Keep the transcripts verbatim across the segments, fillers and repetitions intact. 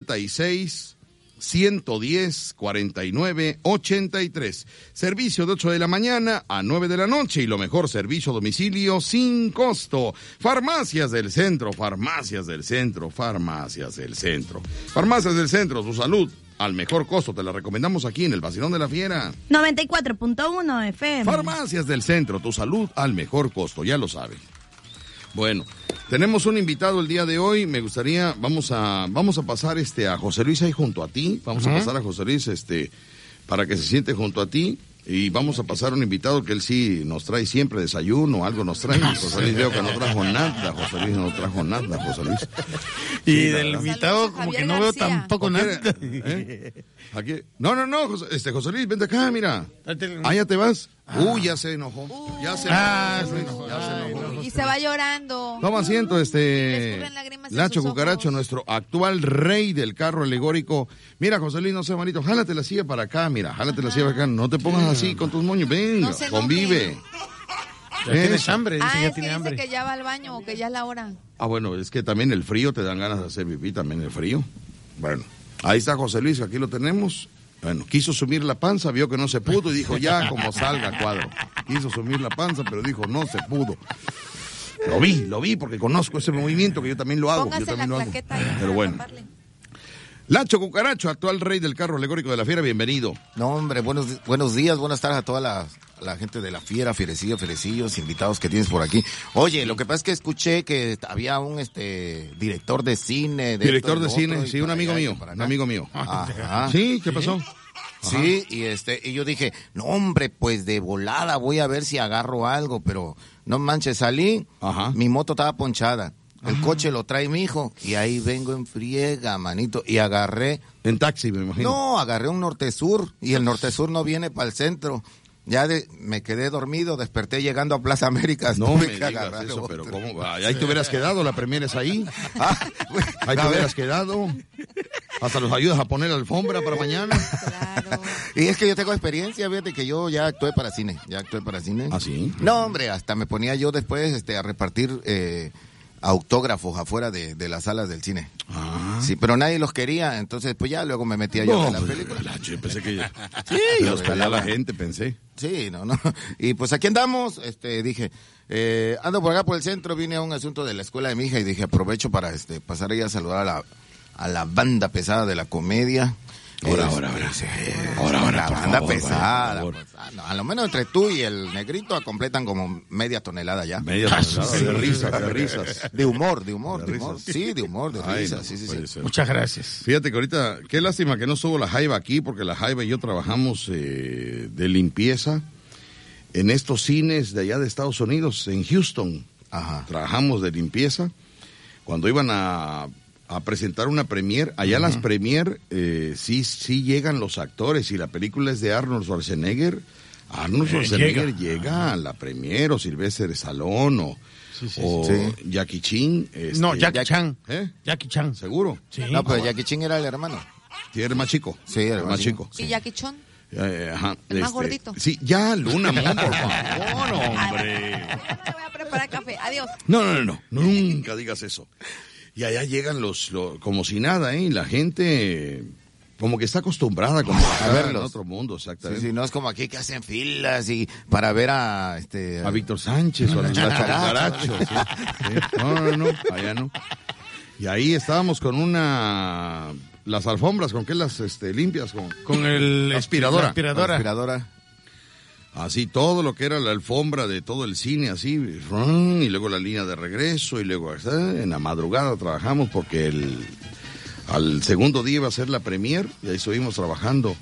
y seis, ciento diez, cuarenta y nueve, ochenta y tres. Servicio de ocho de la mañana a nueve de la noche y lo mejor, servicio a domicilio sin costo. Farmacias del Centro, Farmacias del Centro, Farmacias del Centro. Farmacias del Centro, tu salud al mejor costo. Te la recomendamos aquí en el Vacilón de la Fiera. noventa y cuatro punto uno F M. Farmacias del Centro, tu salud al mejor costo, ya lo saben. Bueno, tenemos un invitado el día de hoy. Me gustaría, vamos a, vamos a pasar este a José Luis ahí junto a ti. Vamos uh-huh. a pasar a José Luis este para que se siente junto a ti. Y vamos a pasar a un invitado que él sí nos trae siempre desayuno, algo nos trae. José Luis veo que no trajo nada, José Luis no trajo nada, José Luis. Y sí, del invitado como que no García. Veo tampoco nada. ¿Eh? Aquí. No, no, no, José, este, José Luis, vente acá, mira. Ah, ¿ya te vas? Ah. Uy, ya se enojó. Uh, ya se enojó. Ah, se enojó. Ya se enojó. No, y se va llorando. Toma asiento, este... Lacho Cucaracho, nuestro actual rey del carro alegórico. Mira, José Luis, no sé, manito, jálate la silla para acá, mira, jálate Ajá. la silla para acá. No te pongas así con tus moños, venga, no convive. Ya tienes hambre, dice, ah, ya es tiene que hambre. dice que ya va al baño o que ya es la hora. Ah, bueno, es que también el frío te dan ganas de hacer pipí, también el frío. Bueno, ahí está José Luis, aquí lo tenemos. Bueno, quiso sumir la panza, vio que no se pudo y dijo, ya, como salga, cuadro. Quiso sumir la panza, pero dijo, no se pudo. Lo vi, lo vi, porque conozco ese movimiento, que yo también lo hago. Póngase yo también la lo hago. Ahí, pero bueno. Lacho Cucaracho, actual rey del carro alegórico de la Fiera, bienvenido. No, hombre, buenos, buenos días, buenas tardes a toda la, la gente de la Fiera, Fierecillo, Fierecillos, invitados que tienes por aquí. Oye, lo que pasa es que escuché que había un este director de cine. De director esto, de cine, otro, sí, un amigo mío, un amigo mío. Ajá. Sí, ¿qué pasó? Sí, Ajá. y este, y yo dije, no hombre, pues de volada voy a ver si agarro algo, pero no manches, salí, Ajá. mi moto estaba ponchada. El Ajá. coche lo trae mi hijo y ahí vengo en friega, manito, y agarré... En taxi, me imagino. No, agarré un norte-sur y el norte-sur no viene para el centro. Ya de, me quedé dormido, desperté llegando a Plaza Américas. No me digas eso, otro. Pero ¿cómo? Ahí te hubieras quedado, la premiere es ahí. Ah, ahí te hubieras quedado. Hasta los ayudas a poner la alfombra para mañana. Claro. Y es que yo tengo experiencia, fíjate que yo ya actué para cine, ya actué para cine. ¿Ah, sí? No, hombre, hasta me ponía yo después este, a repartir... Eh, autógrafos afuera de, de las salas del cine. Ah. Sí, pero nadie los quería, entonces pues ya luego me metía yo no, en la pues, película. La, yo pensé que ya... Sí, los calaba la gente, pensé. Sí, no, no. Y pues aquí andamos, este, dije, eh, ando por acá por el centro, vine a un asunto de la escuela de mi hija y dije, aprovecho para este pasar ahí a saludar a la, a la banda pesada de la comedia. Ahora, ahora, ahora. Sí, ahora, ahora, la por banda favor, pesada. por Pues, ah, no, a lo menos entre tú y el negrito completan como media tonelada ya. Media tonelada de risas, de risas. De humor, de humor, de, de humor. Sí, de humor, de Ay, risas. No, sí, sí, sí. sí. Muchas gracias. Fíjate que ahorita, qué lástima que no subo la Jaiba aquí, porque la Jaiba y yo trabajamos eh, de limpieza en estos cines de allá de Estados Unidos, en Houston. Ajá. Trabajamos de limpieza. Cuando iban a... a presentar una premier, allá uh-huh. las premier eh, sí sí llegan los actores, y la película es de Arnold Schwarzenegger, Arnold Schwarzenegger eh, llega. llega a la premier, o Sylvester Stallone, o, sí, sí, o sí. Jackie Chan. Este, no, Jackie Jack, Chan. ¿Eh? Jackie Chan. ¿Seguro? Sí. No, pero Jackie Chan era el hermano. Sí, era el más chico. Sí, era el más chico. ¿Y Jackie Chan? Eh, ajá, el este, más gordito. Sí, ya, Luna, por favor, hombre. Te voy a preparar café, adiós. No, no, no, no, nunca digas eso. Y allá llegan los, los, como si nada, ¿eh? Y la gente como que está acostumbrada como a verlos en otro mundo, exactamente. Sí, sí, no es como aquí que hacen filas y para ver a este a, a Víctor Sánchez o a Lacho Cucaracho. Sí, sí. No, no, no, allá no. Y ahí estábamos con una las alfombras, ¿con qué las este, limpias? Con, con el aspiradora. La aspiradora. La aspiradora. Así todo lo que era la alfombra de todo el cine, así, y luego la línea de regreso, y luego en la madrugada trabajamos porque el al segundo día iba a ser la premier, y ahí estuvimos trabajando.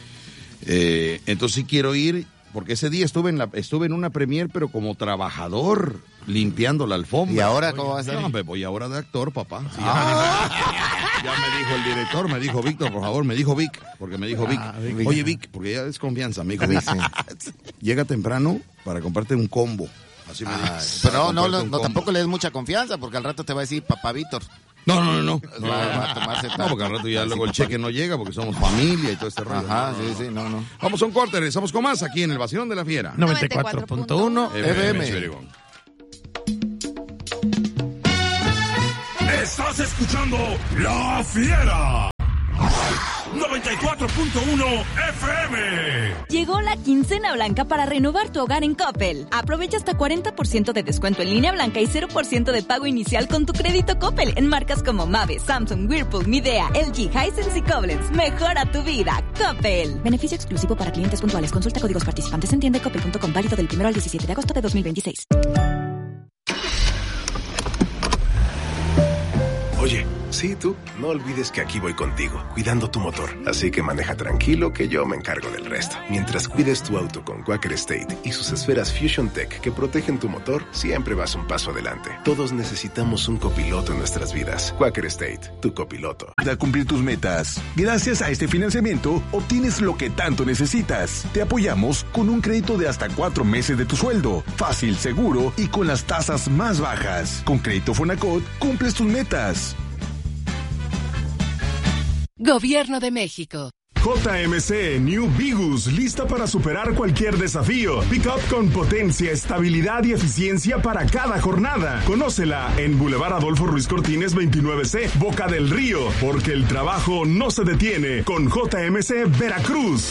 Eh, entonces sí quiero ir, porque ese día estuve en la estuve en una premier, pero como trabajador, limpiando la alfombra. ¿Y ahora cómo vas a ser? No, me voy ahora de actor, papá. Sí, ah. ya, ya me dijo el director, me dijo, Víctor, por favor, me dijo Vic, porque me dijo Vic. Ah, Vic. Oye, Vic, porque ya es confianza, me dijo Vic. Sí. Llega temprano para comprarte un combo. Así me ah, dijo. Pero no, no, no tampoco le des mucha confianza, porque al rato te va a decir papá Víctor. No, no, no, no. No, va a tomarse no, porque al rato ya luego el cheque no llega porque somos familia y todo este rollo. Ajá, no, sí, no, sí, no, no. Vamos a un corte, regresamos con más aquí en el Vacilón de la Fiera. noventa y cuatro punto uno F M. Estás escuchando La Fiera. noventa y cuatro punto uno F M. Llegó la quincena blanca para renovar tu hogar en Coppel. Aprovecha hasta cuarenta por ciento de descuento en línea blanca y cero por ciento de pago inicial con tu crédito Coppel en marcas como Mave, Samsung, Whirlpool, Midea, L G, Hisense y Koblenz. Mejora tu vida, Coppel. Beneficio exclusivo para clientes puntuales. Consulta códigos participantes en tienda coppel punto com, válido del primero al diecisiete de agosto de dos mil veintiséis. Oye, sí, tú, no olvides que aquí voy contigo, cuidando tu motor. Así que maneja tranquilo que yo me encargo del resto. Mientras cuides tu auto con Quaker State y sus esferas Fusion Tech que protegen tu motor, siempre vas un paso adelante. Todos necesitamos un copiloto en nuestras vidas. Quaker State, tu copiloto. Para cumplir tus metas. Gracias a este financiamiento, obtienes lo que tanto necesitas. Te apoyamos con un crédito de hasta cuatro meses de tu sueldo. Fácil, seguro y con las tasas más bajas. Con Crédito Fonacot, cumples tus metas. Gobierno de México. J M C New Vigus, lista para superar cualquier desafío. Pick-up con potencia, estabilidad y eficiencia para cada jornada. Conócela en Boulevard Adolfo Ruiz Cortines veintinueve C, Boca del Río, porque el trabajo no se detiene con J M C Veracruz.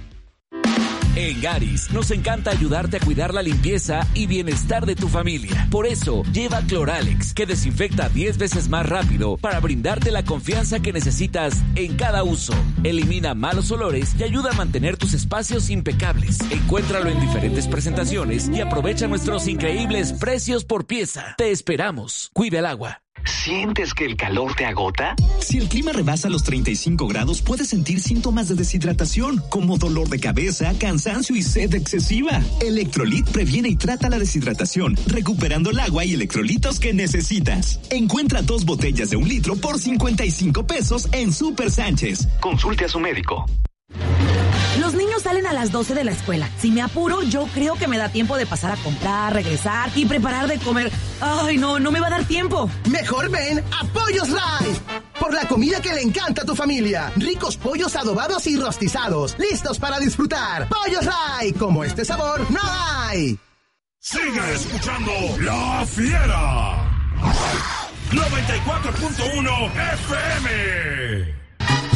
En Garis nos encanta ayudarte a cuidar la limpieza y bienestar de tu familia. Por eso, lleva Cloralex, que desinfecta diez veces más rápido para brindarte la confianza que necesitas en cada uso. Elimina malos olores y ayuda a mantener tus espacios impecables. Encuéntralo en diferentes presentaciones y aprovecha nuestros increíbles precios por pieza. Te esperamos. Cuida el agua. ¿Sientes que el calor te agota? Si el clima rebasa los treinta y cinco grados, puedes sentir síntomas de deshidratación, como dolor de cabeza, cansancio y sed excesiva. Electrolit previene y trata la deshidratación, recuperando el agua y electrolitos que necesitas. Encuentra dos botellas de un litro por cincuenta y cinco pesos en Super Sánchez. Consulte a su médico. Los niños salen a las doce de la escuela. Si me apuro, yo creo que me da tiempo de pasar a comprar, regresar y preparar de comer. Ay, no, no me va a dar tiempo. Mejor ven a Pollos Live. Por la comida que le encanta a tu familia. Ricos pollos adobados y rostizados. Listos para disfrutar. Pollos Live. Como este sabor, no hay. Sigue escuchando La Fiera. noventa y cuatro punto uno F M.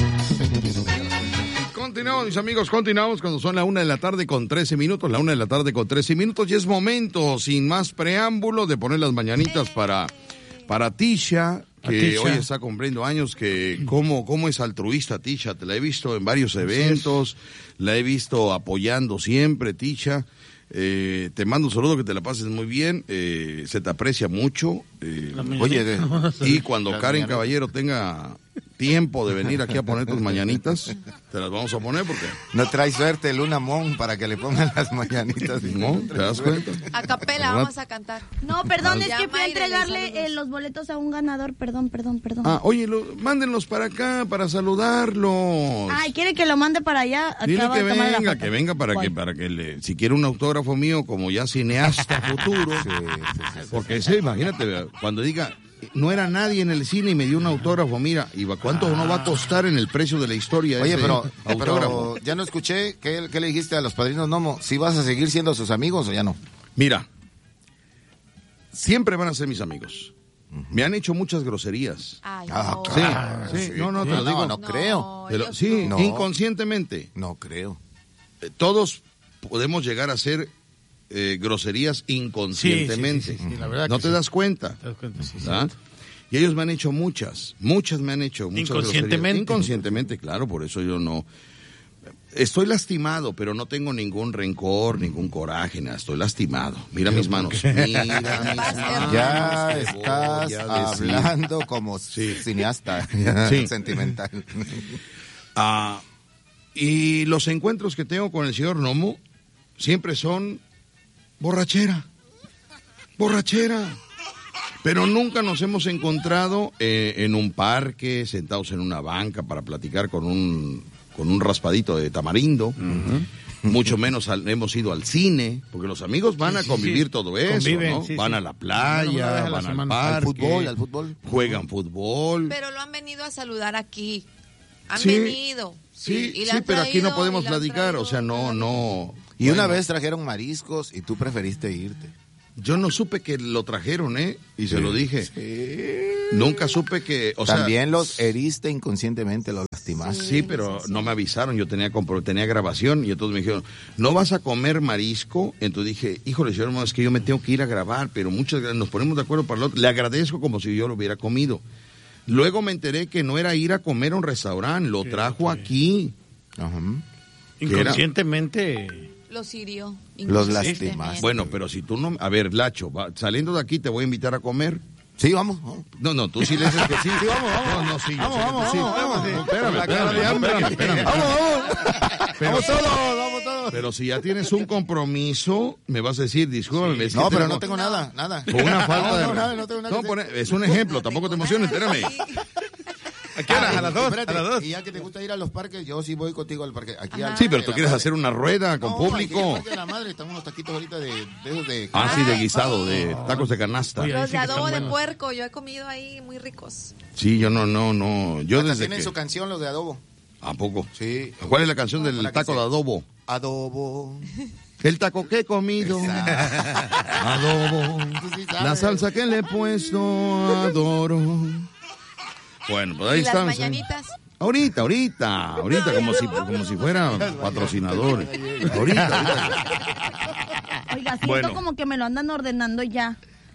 Continuamos, mis amigos, continuamos cuando son la una de la tarde con trece minutos, la una de la tarde con trece minutos, y es momento, sin más preámbulo, de poner las mañanitas para, para Tisha, que Tisha. Hoy está cumpliendo años, que cómo, cómo es altruista Tisha, te la he visto en varios eventos, la he visto apoyando siempre, Tisha. Eh, te mando un saludo, que te la pases muy bien, eh, se te aprecia mucho. Eh, oye, de, y cuando Karen mañanitas. Caballero tenga tiempo de venir aquí a poner tus mañanitas, te las vamos a poner porque... No trae suerte Luna Mon para que le pongan las mañanitas. No, ¿te das cuenta? A capela vamos a cantar. No, perdón, es que fui a entregarle eh, los boletos a un ganador, perdón, perdón, perdón. Ah, oye, lo, mándenlos para acá, para saludarlos. Ay, ¿quiere que lo mande para allá? Dile que venga, que venga para ¿Cuál? que, para que le, si quiere un autógrafo mío como ya cineasta futuro, sí, sí, sí, porque ese, imagínate, cuando diga... No era nadie en el cine y me dio un autógrafo, mira, ¿y cuánto ah. no va a costar en el precio de la historia? Oye, pero, pero ya no escuché, ¿qué, ¿qué le dijiste a los padrinos Nomo? ¿Si vas a seguir siendo sus amigos o ya no? Mira, siempre van a ser mis amigos. Uh-huh. Me han hecho muchas groserías. Ay, ah, no. Sí, ah, sí, sí, no, no, te lo digo. No, no creo. No, lo, sí, no. Inconscientemente. No creo. Eh, todos podemos llegar a ser... Eh, groserías inconscientemente. Sí, sí, sí, sí, la verdad no te sí. das cuenta. Te das cuenta sí, sí. Y ellos me han hecho muchas, muchas me han hecho. Muchas inconscientemente. Inconscientemente, claro, por eso yo no... Estoy lastimado, pero no tengo ningún rencor, ningún coraje, nada. Estoy lastimado. Mira mis manos. Mira mis manos. Ya estás hablando como sí. cineasta sí. sentimental. Ah, y los encuentros que tengo con el señor Nomo siempre son borrachera, borrachera. Pero nunca nos hemos encontrado eh, en un parque, sentados en una banca para platicar con un, con un raspadito de tamarindo. Uh-huh. Mucho menos al, hemos ido al cine, porque los amigos van a convivir sí, todo eso, Conviven, ¿no? Sí, van sí. a la playa, van al parque, al fútbol, al fútbol, juegan fútbol. Pero lo han venido a saludar aquí, han sí, venido. Sí, sí, sí pero traído, aquí no podemos platicar, o sea, no, no... Y bueno, una vez trajeron mariscos y tú preferiste irte. Yo no supe que lo trajeron, ¿eh? Y sí, se lo dije. Sí. Nunca supe que, o También sea, los heriste inconscientemente, los lastimaste. Sí, pero no me avisaron, yo tenía compro, tenía grabación y entonces me dijeron, ¿no vas a comer marisco? Entonces dije, híjole, señor, es que yo me tengo que ir a grabar, pero muchas gracias, nos ponemos de acuerdo para el otro. Le agradezco como si yo lo hubiera comido. Luego me enteré que no era ir a comer a un restaurante, lo trajo aquí. Ajá. Inconscientemente... Los hirió. Los lastimaste. Bueno, pero si tú no... A ver, Lacho, va, saliendo de aquí te voy a invitar a comer. Sí, vamos, vamos. No, no, tú sí le dices que sí. Sí, vamos, vamos. No, no, sí. Vamos, vamos, sí. vamos, vamos, sí. No, espérame, La cara espérame, de hambre. espérame, espérame. Vamos, vamos. Pero, Vamos todos, vamos todos. Pero si ya tienes un compromiso, me vas a decir, discúlpame. Es que No, pero tenemos- no tengo nada, nada. Con una falta No, de... no, nada, no tengo nada No, que pone- hacer. es un ejemplo, tampoco te emociones, espérame. ¿A qué hora? A las dos. Espérate, A las dos. Y ya que te gusta ir a los parques, yo sí voy contigo al parque. Aquí al Sí, pero parque tú de quieres la hacer madre. una rueda con No, aquí en el público. parque de la madre están unos taquitos ahorita de, de esos de... Ah, sí, de guisado, de tacos de canasta. Los de adobo de puerco, yo he comido ahí muy ricos. Sí, yo no, no, no. Yo Hasta desde tienen que... su canción, los de adobo. ¿A poco? Sí. ¿Cuál es la canción del Para que taco se- de adobo? Adobo. El taco que he comido. Adobo. La salsa que le he puesto, adoro. Bueno, pues ahí ¿Y las está. mañanitas? Ahorita, ahorita, ahorita, como si, como si fuera patrocinador. Ahorita, ahorita. Oiga, siento Bueno. como que me lo andan ordenando ya.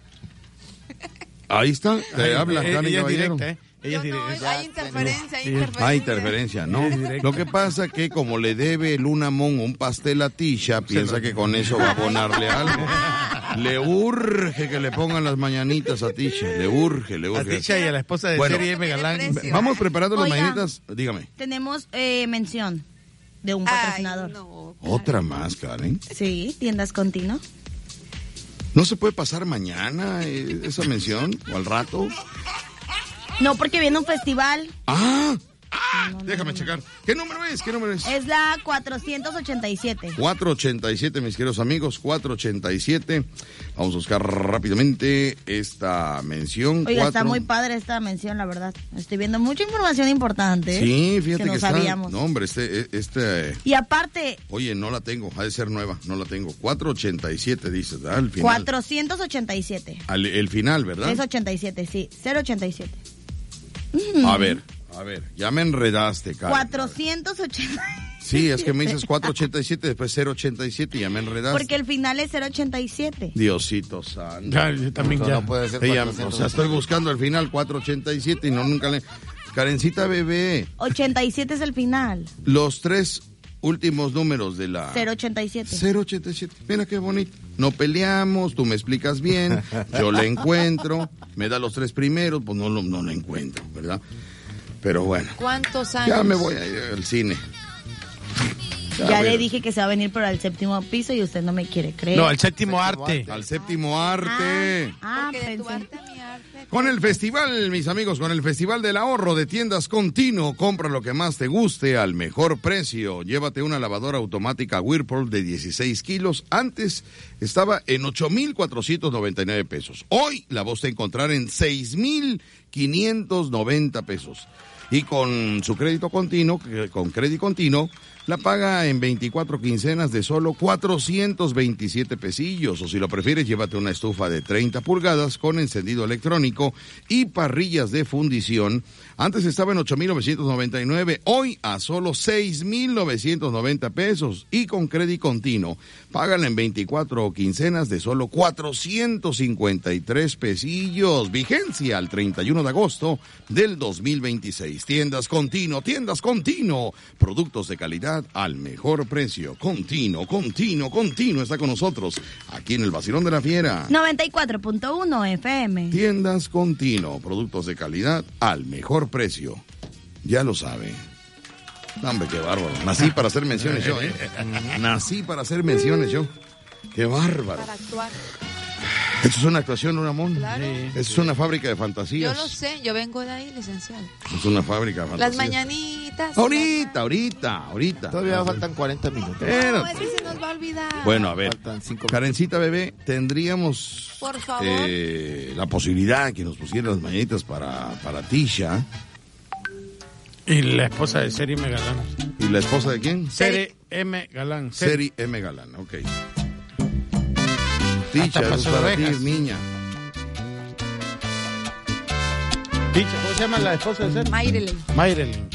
Ahí está, te Ay, habla, ella Dani es Caballero. directa, ¿eh? Ella es Yo no, directa. hay interferencia, hay interferencia. Hay interferencia, ¿no? Lo que pasa que como le debe Luna Mon un pastel a Tisha, piensa que con eso va a abonarle algo. Le urge que le pongan las mañanitas a Tisha, le urge, le A urge. Tisha y a la esposa de Bueno, Serie M Galán. Vamos preparando las Oiga. mañanitas, dígame. Tenemos eh, mención de un patrocinador. Otra más, Karen. Sí, tiendas continuo. ¿No se puede pasar mañana eh, esa mención o al rato? No, porque viene un festival. Ah, ah déjame checar. ¿Qué número es? ¿Qué número es? Es la cuatrocientos ochenta y siete. cuatrocientos ochenta y siete, mis queridos amigos, cuatrocientos ochenta y siete. Vamos a buscar rápidamente esta mención. Oiga, está Cuatro. muy padre esta mención, la verdad. Estoy viendo mucha información importante. ¿eh? Sí, fíjate que que, no está. sabíamos. No, hombre, este, este. Y aparte, Oye, no la tengo, ha de ser nueva, no la tengo. cuatrocientos ochenta y siete, dices, ¿verdad? Al final. cuatrocientos ochenta y siete. Al, el final, ¿verdad? Es ochenta y siete, sí. cero ochenta y siete. A ver, a ver, ya me enredaste, Karen. cuatrocientos ochenta. Sí, es que me dices cuatrocientos ochenta y siete, después cero ochenta y siete y ya me enredaste. Porque el final es cero ochenta y siete. Diosito santo. Ya, yo también No, ya. no puede ser Sí, ya, cuatrocientos. o sea, estoy buscando el final cuatrocientos ochenta y siete y no nunca le... Karencita bebé, ochenta y siete es el final. los tres últimos números de la... cero ochenta y siete. cero ochenta y siete. Mira qué bonito. No peleamos, tú me explicas bien, yo le encuentro, me da los tres primeros, pues no lo no lo encuentro, ¿verdad? Pero bueno, ¿Cuántos años? ya me voy a ir al cine. Ya A le ver. dije que se va a venir pero al séptimo piso y usted no me quiere creer. No, al séptimo arte. Al séptimo arte. Ah, Porque de tu pensé. arte a mi arte. Con el festival, mis amigos, con el Festival del Ahorro de Tiendas Continuo, compra lo que más te guste al mejor precio. Llévate una lavadora automática Whirlpool de dieciséis kilos. Antes estaba en ocho mil cuatrocientos noventa y nueve pesos. Hoy la vas a encontrar en seis mil quinientos noventa pesos. Y con su crédito continuo, que- con crédito continuo, la paga en veinticuatro quincenas de solo cuatrocientos veintisiete pesillos. O si lo prefieres, llévate una estufa de treinta pulgadas con encendido electrónico y parrillas de fundición. Antes estaba en ocho mil novecientos noventa y nueve, hoy a solo seis mil novecientos noventa pesos. Y con crédito continuo, págala en veinticuatro quincenas de solo cuatrocientos cincuenta y tres pesillos. Vigencia al treinta y uno de agosto del dos mil veintiséis. Tiendas Continuo, tiendas Continuo. Productos de calidad al mejor precio. Continuo, Continuo, Continuo está con nosotros aquí en el Vacilón de la Fiera. noventa y cuatro punto uno F M. Tiendas Continuo, productos de calidad al mejor precio. Ya lo sabe. No, hombre, qué bárbaro. Nací para hacer menciones yo, ¿eh? Nací para hacer menciones yo. Qué bárbaro. Para actuar. Esto es una actuación, Ramón. Claro. Esto es una fábrica de Yo fantasías. lo sé, yo vengo de ahí, licenciado. Es una fábrica de fantasías. Las mañanitas. Ahorita, ahorita, ahorita. Todavía faltan cuarenta minutos. No, Espérate. es que se nos va a olvidar. Bueno, a ver, Faltan cinco Karencita bebé, tendríamos Por favor. eh, la posibilidad que nos pusieran las mañanitas para, para Tisha. Y la esposa de Serie M Galán. ¿Y la esposa de quién? Serie M Galán. Seri M. Galán, ok. Tisha, Hasta eso es pasó para ti, ovejas. niña. Dicha, ¿cómo se llama la esposa de Sergio? Mayrelyn. Mayrelyn.